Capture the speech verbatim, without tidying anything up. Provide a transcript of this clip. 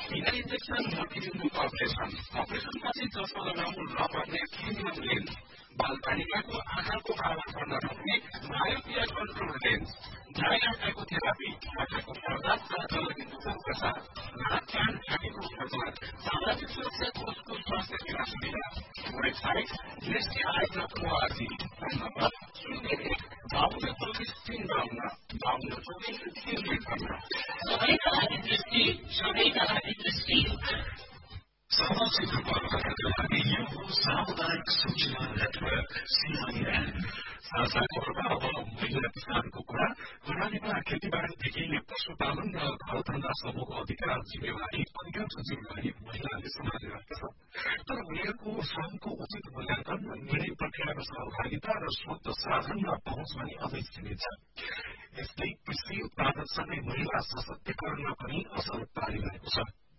बिना injection मोतिबिन्दुको operation अपरेसनपछि चस्मा लगाउनु नपर्ने फिमेल लेन्स बालबालिकाको आँखाको हावा गर्न सक्ने मायोपिया कन्ट्रोल लेन्स ड्राई आँखाको थेरापी आँखाको पर्दा र जलबिन्दुको उपचार नाक कान आदिको उपचार सामाजिक सुरक्षा कोषको स्वास्थ्य सेवा सुविधा वेबसाइट दृष्टि आयोग ओआरजी फोन नम्बर शून्य एक बाहन्न चौबिस तीन बाहन्न बाहन्न चौबिस तीन एकाउन्न सबैका लागि दृष्टि सबैका लागि दृष्टि सामाजिक रूपान्तरणका लागि यो हो सामुदायिक सूचना नेटवर्क सीआईएन साझा खबरमा अब महिला किसानको कुरा प्रणालीमा खेतीबारीदेखि पशुपालन र घरधन्दा समूहको अधिकार जिम्मेवारी अधिकांश जिम्मेवारी महिलाले सम्हालिरहेका छन् तर उनीहरूको श्रमको उचित मूल्याङ्कन निर्णय प्रक्रियाको सहभागिता र स्रोत साधन र पहुँच पनि अझै सीमित छ यस्तै कृषि उत्पादनसँगै महिला सशक्तिकरणमा पनि असर पारिरहेको छ